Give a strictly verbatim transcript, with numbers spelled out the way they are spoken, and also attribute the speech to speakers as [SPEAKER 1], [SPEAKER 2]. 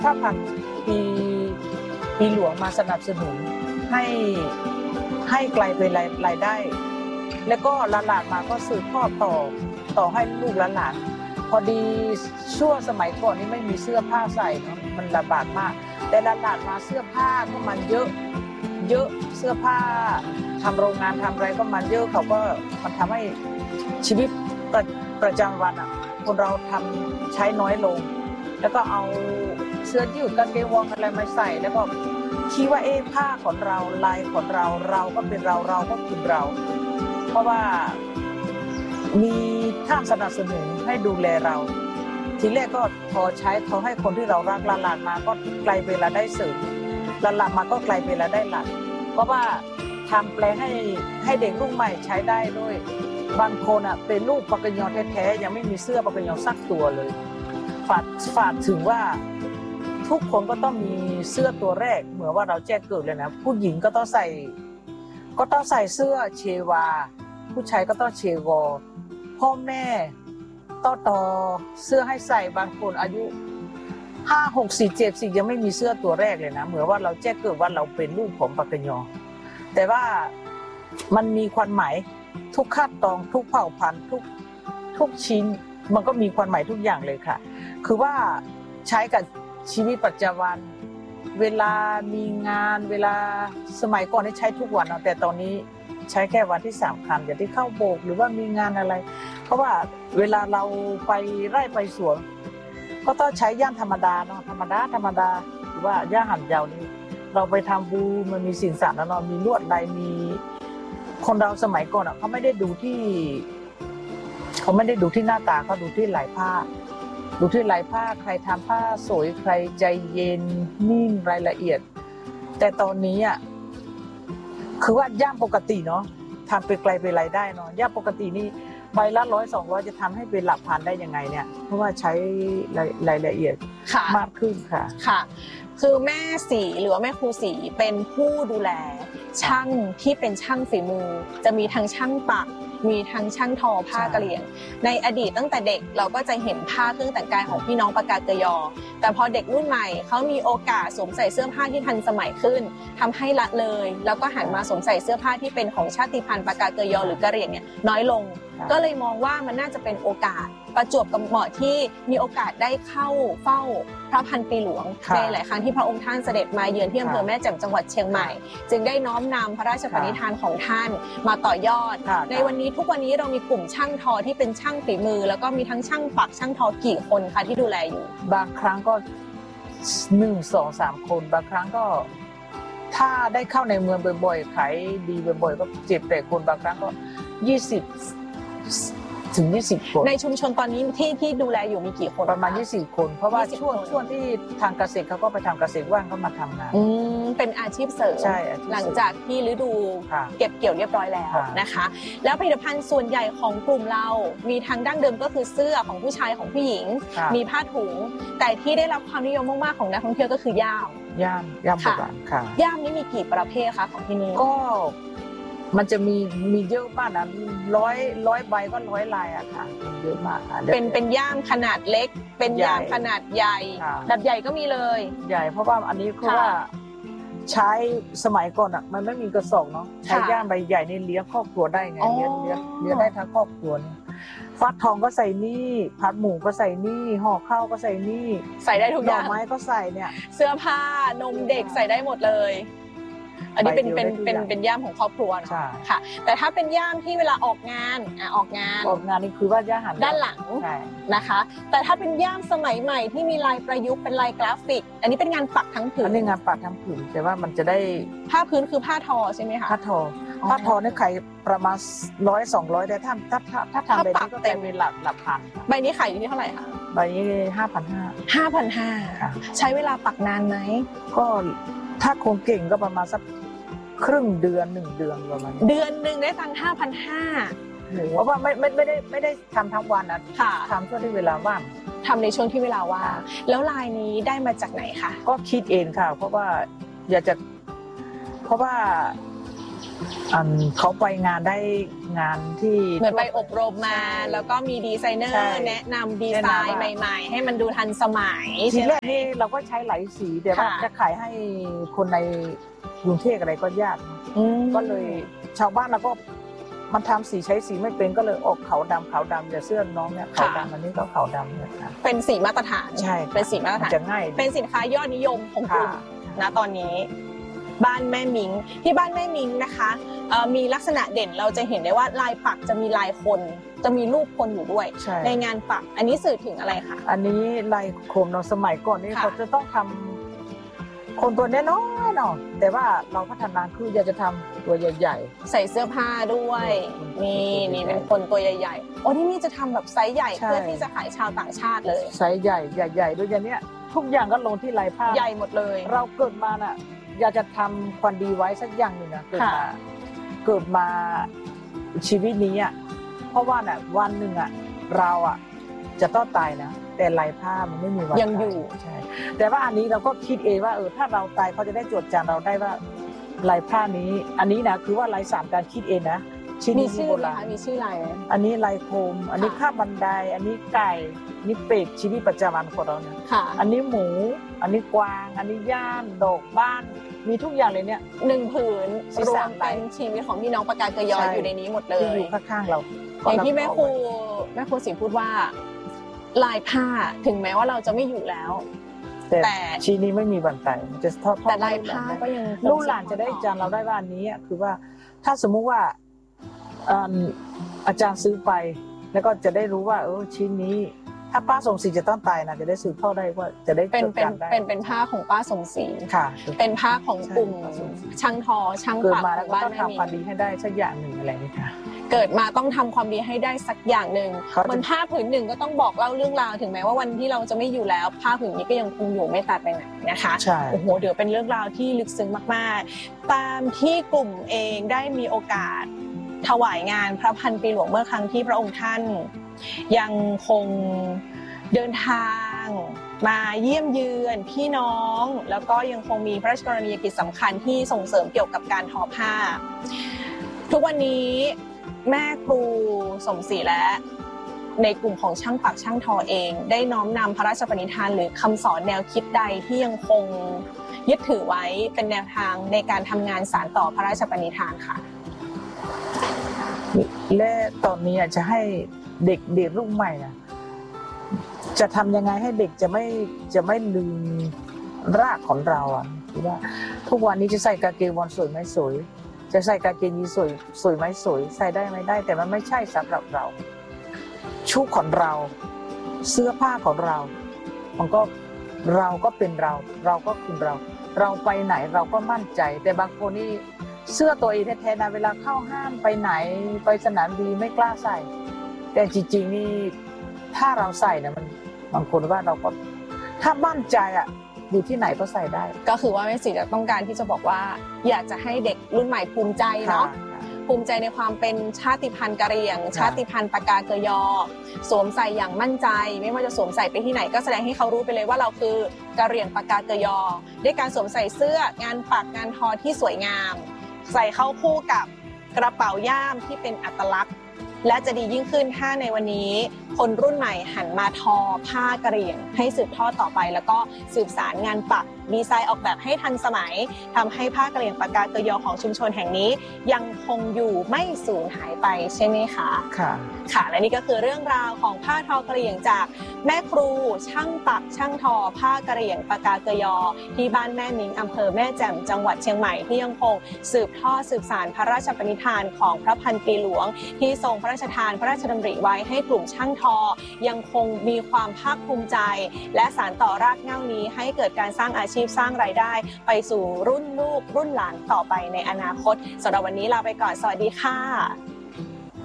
[SPEAKER 1] ถ้าพันปีปีหลวงมาสนับสนุนให้ให้ไกลไปรายได้แล้วก็หลานๆมาก็สืบทอดต่อต่อให้ลูกหลานๆพอดีช่วงสมัยก่อนนี้ไม่มีเสื้อผ้าใส่เนาะมันลำบากมากแต่หลานๆมาเสื้อผ้าก็มันเยอะเยอะเสื้อผ้าทำโรงงานทำอะไรก็มันเยอะเขาก็มันทำให้ชีวิตประประจำวันอ่ะคนเราทำใช้น้อยลงแล้วก็เอาเสื้อยืดกางเกงวอร์มอะไรมาใส่แล้วก็คิดว่าเอ๊ะผ้าของเราลายของเราเราก็เป็นเราเราก็คือเราเพราะว่ามีท่านสนับสนุนให้ดูแลเราทีแรกก็พอใช้พอให้คนที่เรารักหลานๆมาก็ไกลเวลาได้เสริมหลานๆมาก็ไกลเวลาได้หลักเพราะว่าทำแปลงให้ให้เด็กรุ่นใหม่ใช้ได้ด้วยบางคนอ่ะเป็นลูกปากกยอแท้ๆยังไม่มีเสื้อปากกยอสักตัวเลยฝากฝากถึงว่าทุกคนก็ต้องมีเสื้อตัวแรกเหมือนว่าเราแจ้งเกิดเลยนะผู้หญิงก็ต้องใส่ก็ต้องใส่เสื้อเชวาผู้ชายก็ต้องเชวอพ่อแม่ต่อต่อเสื้อให้ใส่บางคนอายุห้าหกสี่เจ็ดสี่ยังไม่มีเสื้อตัวแรกเลยนะเหมือนว่าเราแจ้งเกิดว่าเราเป็นลูกของปากกยอแต่ว่ามันมีความหมายทุกขั้นตอนทุกเผ่าพันธุ์ทุกทุกชิ้นมันก็มีความหมายทุกอย่างเลยค่ะคือว่าใช้กับชีวิตประจำวันเวลามีงานเวลาสมัยก่อนที่ใช้ทุกวันเนาะแต่ตอนนี้ใช้แค่วันที่สำคัญอย่างที่เข้าโบกหรือว่ามีงานอะไรเพราะว่าเวลาเราไปไร่ไปสวนก็ต้องใช้ย่ามธรรมดาเนาะธรรมดาธรรมดาหรือว่าย่ามหันยาวนี่เราไปทำบูมันมีสินสารแล้วเนาะมีลวดลายมีคนเราสมัยก่อนอ่ะเขาไม่ได้ดูที่เขาไม่ได้ดูที่หน้าตาเขาดูที่ลายผ้าดูที่ลายผ้าใครทำผ้าสวยใครใจเย็นนิ่งรายละเอียดแต่ตอนนี้อ่ะคือว่าย่ามปกติเนาะทำไปไกลไปรายได้เนาะย่ามปกตินี่ใบละร้อยสองร้อยจะทำให้เป็นหลักพันได้ยังไงเนี่ยเพราะว่าใช้รายละเอียดมากขึ้นค่ะ
[SPEAKER 2] ค่ะคือแม่สีหรือว่าแม่ครูสีเป็นผู้ดูแลช่างที่เป็นช่างฝีมือจะมีทั้งช่างปักมีทั้งช่างทอผ้ากะเหรี่ยงในอดีตตั้งแต่เด็กเราก็จะเห็นผ้าเครื่องแต่งกายของพี่น้องปากกาเกยอแต่พอเด็กรุ่นใหม่เขามีโอกาสสวมใส่เสื้อผ้าที่ทันสมัยขึ้นทำให้ละเลยแล้วก็หันมาสวมใส่เสื้อผ้าที่เป็นของชาติพันธุ์ปากกาเกยอหรือกะเหรี่ยงเนี่ยน้อยลงก็เลยมองว่ามันน่าจะเป็นโอกาสประจวบกับเหมาะที่มีโอกาสได้เข้าเฝ้าพระพันปีหลวงในหลายครั้งที่พระองค์ท่านเสด็จมาเยือนที่อำเภอแม่แจ่มจังหวัดเชียงใหม่จึงได้น้อมนำพระราชปณิธานของท่านมาต่อยอดในวันนี้ทุกวันนี้เรามีกลุ่มช่างทอที่เป็นช่างฝีมือแล้วก็มีทั้งช่างปักช่างทอกี่คนคะที่ดูแลอยู่
[SPEAKER 1] บางครั้งก็หนึ่งสองสามคนบางครั้งก็ถ้าได้เข้าในเมืองบ่อยๆขายดีบ่อยๆก็เจ็ดแปดคนบางครั้งก็ยี่สิบถึงยี่สิบคน
[SPEAKER 2] ในชุมชนตอนนี้ที่ที่ดูแลอยู่มีกี่คน
[SPEAKER 1] ประมาณยี่สิบคนเพราะว่าช่วงช่วงที่ทางเกษตรเขาก็ไปทำเกษตรว่างก็มาทำงาน
[SPEAKER 2] อืมเป็นอาชีพเสริม
[SPEAKER 1] ใช่
[SPEAKER 2] หลังจากที่ฤดูเก็บเกี่ยวเรียบร้อยแล้วนะคะแล้วผลิตภัณฑ์ส่วนใหญ่ของกลุ่มเรามีทางดั้งเดิมก็คือเสื้อของผู้ชายของผู้หญิงมีผ้าถุงแต่ที่ได้รับความนิยมมากๆของนักท่องเที่ยวก็คือย่าม
[SPEAKER 1] ย่ามย่ามโบราณค่ะ
[SPEAKER 2] ย่ามนี้มีกี่ประเภทคะของที่นี่
[SPEAKER 1] ก็มันจะมีมีเยอะมากนะร้อยร้อยใบก็ร้อยลายอะค่ะเยอะมากค่ะ
[SPEAKER 2] เป็นเป็นย่ามขนาดเล็กเป็นย่ามขนาดใหญ่แบบใหญ่ก็มีเลย
[SPEAKER 1] ใหญ่เพราะว่าอันนี้คือว่าใช้สมัยก่อนอะมันไม่มีกระสอบเนาะใช้ย่ามใบใหญ่นี่เลี้ยงครอบครัวได้ไงเลี้ยงเลี้ยงเลี้ยงได้ทั้งครอบครัวนี่ฟักทองก็ใส่นี่ผัดหมูก็ใส่นี่ห่อข้าวก็ใส่นี่
[SPEAKER 2] ใส่ได้ทุกอย่าง
[SPEAKER 1] ดอกไม้ก็ใส่เนี่ย
[SPEAKER 2] เสื้อผ้านมเด็กใส่ได้หมดเลยอันนี้เป็นเป็นเป็นเป็นย่ามของครอบครัวเนาะค่ะแต่ถ้าเป็นย่ามที่เวลาออกงานอ่ะออกงาน
[SPEAKER 1] ออกงานนี่คือว่าย่ามหัน
[SPEAKER 2] ด้านหลังนะคะแต่ถ้าเป็นย่ามสมัยใหม่ที่มีลายประยุกต์เป็นลายกราฟิกอันนี้เป็นงานปักทั้งผืน
[SPEAKER 1] อันนี้งานปักทั้งผืนแต่ว่ามันจะได้
[SPEAKER 2] ผ้าพื้นคือผ้าทอใช่ไหมคะ
[SPEAKER 1] ผ้าทอผ้าทอเนี่ยขายประมาณร้อยสองร้อยแต่ถ้าถ้าถ้าทำแบบนี้ก็เต็มเป็นหลักหลักพัน
[SPEAKER 2] ใบนี้ขายอยู่ที่เท่าไหร่คะ
[SPEAKER 1] ใบนี้ห้าพันห้า
[SPEAKER 2] ห้าพันห้าใช้เวลาปักนานไหม
[SPEAKER 1] ก็ถ้าคงเก่งก็ประมาณสักครึ่งเดือนหนึ่งเดือนประมาณ
[SPEAKER 2] เดือนหนึ่งได้ตังค์ห้าพันห้า
[SPEAKER 1] เพราะว่าไม่ไม่ไม่ได้ไม่ได้ทำทั้งวันนะทำช่วงที่เวลาว่าง
[SPEAKER 2] ทำในช่วงที่เวลาว่างแล้วลายนี้ได้มาจากไหนคะ
[SPEAKER 1] ก็คิดเองค่ะเพราะว่าอยากจะเพราะว่าอันเขาไปงานได้งานที่
[SPEAKER 2] เหมือนไปอบรมมาแล้วก็มีดีไซเนอร์แนะนำดีไซน์ใหม่ๆให้มันดูทันสมัย
[SPEAKER 1] ทีแรกนี่เราก็ใช้หลายสีแต่ว่าจะขายให้คนในกรุงเทพอะไรก็ยากก็เลยชาวบ้านเราก็มันทำสีใช้สีไม่เป็นก็เลยออกขาวดำขาวดำอย่าเสื้อน้องเนี่ยขาวดำอันนี้ก็ขาวดำเนี่ย
[SPEAKER 2] เป็นสีมาตรฐาน
[SPEAKER 1] ใช่
[SPEAKER 2] เป็นสีมาตรฐาน
[SPEAKER 1] จะง่าย
[SPEAKER 2] เป็นสินค้ายอดนิยมของกลุ่มนะตอนนี้บ้านแม่มิงที่บ้านแม่มิงนะคะมีลักษณะเด่นเราจะเห็นได้ว่าลายปักจะมีลายคนจะมีรูปคนอยู่ด้วย
[SPEAKER 1] ใ,
[SPEAKER 2] ในงานปักอันนี้สื่อถึงอะไรคะ
[SPEAKER 1] อันนี้ลายโคมเราสมัยก่อนนี่เขาจะต้องทำคนตัวน้อยๆเนาะแต่ว่าเราพัฒนาคืออยากจะทำตัวใหญ่
[SPEAKER 2] ๆใส่เสื้อผ้าด้วยนี่นี่เป็นคนตัวใหญ่ๆโอ้ที่นี่จะทำแบบไซส์ใหญ่เพื่อที่จะขายชาวต่างชาติเลย
[SPEAKER 1] ไซส์ใหญ่ใหญ่ๆด้วยอย่างเนี้ยทุกอย่างก็ลงที่ลายผ้า
[SPEAKER 2] ใหญ่หมดเลย
[SPEAKER 1] เราเกิดมาน่ะอยากจะทำความดีไว้สักอย่างหนึ่งนะเกิดมาเกิดมาชีวิตนี้อ่ะเพราะว่าน่ะวันหนึ่งอ่ะเราอ่ะจะต้องตายนะแต่ลายผ้ามันไม่มีวัน
[SPEAKER 2] ยังอยู่
[SPEAKER 1] ใช่แต่ว่าอันนี้เราก็คิดเองว่าเออถ้าเราตายเขาจะได้จดจำเราได้ว่าลายผ้านี้อันนี้นะคือว่าลายสามการคิดเองนะ
[SPEAKER 2] มีชื่อโบราณมีชื่อลาย
[SPEAKER 1] อันนี้ลายโคมอันนี้ข้าบันไดอันนี้ไก่นี่เป็ดชีวิตประจำวันของเราเนี่ยอันนี้หมูอันนี้กวางอันนี้ย่านดอกบ้านมีทุกอย่างเลยเนี่ย
[SPEAKER 2] หนึ่งผืนรวมเป็นชีวิตของพี่น้องปากากยออยู่ในนี้หมดเลย
[SPEAKER 1] ที่อยู่ข้างๆเรา
[SPEAKER 2] อย่างที่แม่ครูแม่ครูศรีพูดว่าลายผ้าถึงแม้ว่าเราจะไม่อยู่แล้ว
[SPEAKER 1] แต่ชีนี้ไม่มีวันตายจะทอด
[SPEAKER 2] แต่ลายผ้าก็ยัง
[SPEAKER 1] ลูกหลานจะได้จำเราได้ว่าอันนี้คือว่าถ้าสมมุติว่าอาจารย์ซื้อไปแล้วก็จะได้รู้ว่าเออชิ้นนี้ถ้าป้าสมศรีจะต้องตายนะจะได้สืบทอดได้ว่าจะได้
[SPEAKER 2] เป็นเป็นเป็นเป็นผ้าของป้าสมศรี
[SPEAKER 1] ค่ะ
[SPEAKER 2] เป็นผ้าของกลุ่มช่างทอช่างปัก
[SPEAKER 1] ของบ้านแม่มิงต้องทำความดีให้ได้สักอย่างหนึ่งอะไรนี่ค่ะ
[SPEAKER 2] เกิดมาต้องทำความดีให้ได้สักอย่างหนึ่งเหมือนผ้าผืนหนึ่งก็ต้องบอกเล่าเรื่องราวถึงแม้ว่าวันที่เราจะไม่อยู่แล้วผ้าผืนนี้ก็ยังคงอยู่ไม่ตัดไปไหนนะคะโอ้โหเดี๋ยวเป็นเรื่องราวที่ลึกซึ้งมากๆตามที่กลุ่มเองได้มีโอกาสถวายงานพระพันปีหลวงเมื่อครั้งที่พระองค์ท่านยังคงเดินทางมาเยี่ยมเยือนพี่น้องแล้วก็ยังคงมีพระราชกรณียกิจสำคัญที่ส่งเสริมเกี่ยวกับการทอผ้าทุกวันนี้แม่ครูสมศรีและในกลุ่มของช่างปักช่างทอเองได้น้อมนำพระราชปณิธานหรือคำสอนแนวคิดใดที่ยังคงยึดถือไว้เป็นแนวทางในการทำงานสานต่อพระราชปณิธานค่ะ
[SPEAKER 1] และตอนนี้จะให้เด็กเด็กรุ่นใหม่นะจะทำยังไงให้เด็กจะไม่จะไม่ลืมรากของเราอ่ะคือว่าทุกวันนี้จะใส่กางเกงวอนสวยไหมสวยจะใส่กางเกงยีนสวยสวยไหมสวยใส่ได้ไม่ได้แต่มันไม่ใช่สำหรับเราชุดของเราเสื้อผ้าของเรามันก็เราก็เป็นเราเราก็คือเราเราไปไหนเราก็มั่นใจแต่บางคนนี่เสื้อตัวเองแท้ๆนะเวลาเข้าห้างไปไหนไปสนามบินไม่กล้าใส่แต่จริงๆนี่ถ้าเราใส่นะมันบางคนว่าเราก็ถ้ามั่นใจอ่ะอยู่ที่ไหนก็ใส่ได้
[SPEAKER 2] ก็คือว่าแม่ศรีจะต้องการที่จะบอกว่าอยากจะให้เด็กรุ่นใหม่ภูมิใจเนาะภูมิใจในความเป็นชาติพันธุ์กะเหรี่ยงชาติพันธุ์ปากาเกยอสวมใส่อย่างมั่นใจไม่ว่าจะสวมใส่ไปที่ไหนก็แสดงให้เขารู้ไปเลยว่าเราคือกะเหรี่ยงปากาเกยอด้วยการสวมใส่เสื้องานปักงานทอที่สวยงามใส่เข้าคู่กับกระเป๋าย่ามที่เป็นอัตลักษณ์และจะดียิ่งขึ้นถ้าในวันนี้คนรุ่นใหม่หันมาทอผ้ากะเหรี่ยงให้สืบทอดต่อไปแล้วก็สืบสารงานปักดีไซน์ออกแบบให้ทันสมัยทำให้ผ้ากะเหรี่ยงปากาเกยอของชุมชนแห่งนี้ยังคงอยู่ไม่สูญหายไปใช่ไหมคะ
[SPEAKER 1] ค่ะ
[SPEAKER 2] ค่ะและนี่ก็คือเรื่องราวของผ้าทอกะเหรี่ยงจากแม่ครูช่างปักช่างทอผ้ากะเหรี่ยงปากาเกยอที่บ้านแม่มิงอำเภอแม่แจ่มจังหวัดเชียงใหม่ที่ยังคงสืบทอดสืบสานพระราชปณิธานของพระพันปีหลวงที่ทรงพระราชทานพระราชดำริไว้ให้กลุ่มช่างทอยังคงมีความภาคภูมิใจและสานต่อรากเหง้านี้ให้เกิดการสร้างอาชีพสร้างรายได้ไปสู่รุ่นลูกรุ่นหลานต่อไปในอนาคตสำหรับวันนี้ลาไปก่อนสวัสดีค่ะ